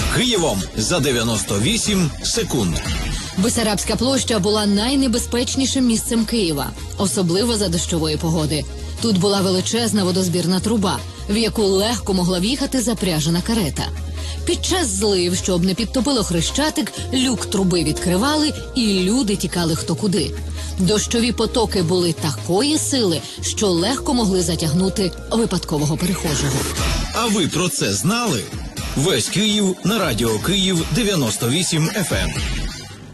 Києвом за 98 секунд. Бессарабська площа була найнебезпечнішим місцем Києва, особливо за дощової погоди. Тут була величезна водозбірна труба, в яку легко могла в'їхати запряжена карета. Під час злив, щоб не підтопило Хрещатик, люк труби відкривали і люди тікали хто куди. Дощові потоки були такої сили, що легко могли затягнути випадкового перехожого. А ви про це знали? Весь Київ на Радіо Київ 98 FM.